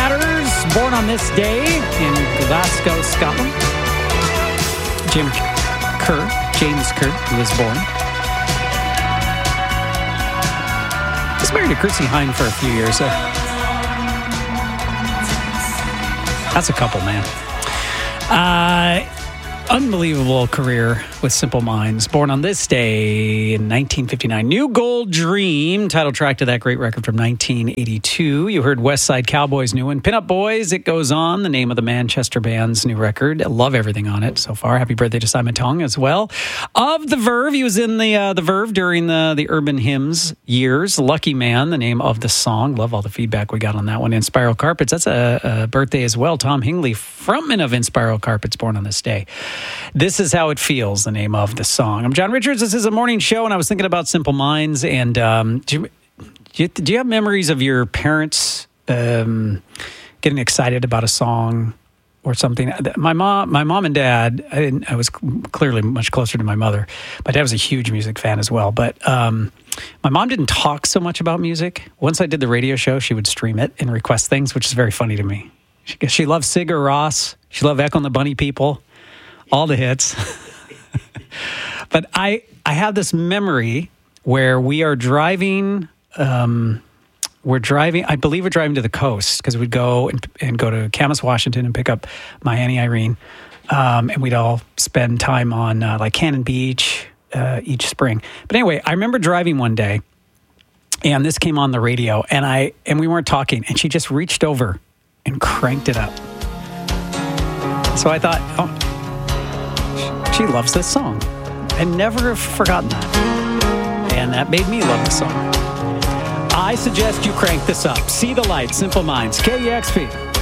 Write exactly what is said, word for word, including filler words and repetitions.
Matters, born on this day in Glasgow, Scotland. Jim Kerr, James Kerr, who was born. He was married to Chrissy Hine for a few years. So. That's a couple, man. Uh, unbelievable career with Simple Minds. Born on this day in nineteen fifty-nine. New Gold Dream, title track to that great record from nineteen eighty-two. You heard West Side Cowboys' new one. Pinup Boys, It Goes On, the name of the Manchester band's new record. I love everything on it so far. Happy birthday to Simon Tong as well. Of the Verve, he was in the uh, the Verve during the, the Urban Hymns years. Lucky Man, the name of the song. Love all the feedback we got on that one. And Spiral Carpets, that's a, a birthday as well. Tom Hingley, frontman of In Spiral Carpets, born on this day. This Is How It Feels, the name of the song. I'm John Richards. This is a morning show, and I was thinking about Simple Minds. And um, do, you, do, you, do you have memories of your parents um, getting excited about a song or something? My mom, my mom and dad. I didn't. I was clearly much closer to my mother. My dad was a huge music fan as well. But um, my mom didn't talk so much about music. Once I did the radio show, she would stream it and request things, which is very funny to me. She, she loved Sigur Rós. She loved Echo and the Bunny People. All the hits. But I I have this memory where we are driving, um, we're driving, I believe we're driving to the coast because we'd go and, and go to Camas, Washington and pick up my Auntie Irene. Um, and we'd all spend time on uh, like Cannon Beach uh, each spring. But anyway, I remember driving one day and this came on the radio and I and we weren't talking and she just reached over and cranked it up. So I thought, oh, she loves this song. I never have forgotten that. And that made me love the song. I suggest you crank this up. See the Light, Simple Minds, K E X P.